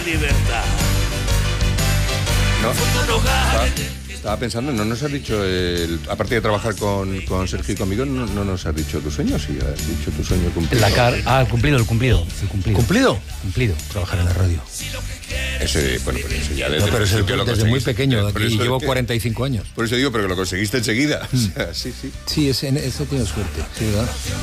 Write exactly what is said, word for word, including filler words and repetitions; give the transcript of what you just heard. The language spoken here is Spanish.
libertad. No, estaba, estaba pensando, no nos has dicho, el, aparte de trabajar con, con Sergio y conmigo, no, no nos has dicho tu sueño, sí, has dicho tu sueño cumplido. La car ah, el cumplido, el cumplido, el cumplido. ¿Cumplido? Cumplido, trabajar en la radio. Ese, bueno, pero eso ya desde, No, pero es el, lo desde muy pequeño, por y eso llevo que, cuarenta y cinco años. Por eso digo, pero que lo conseguiste enseguida. Mm. O sea, sí, sí. Sí, ese, ese tiene suerte, sí, ¿verdad?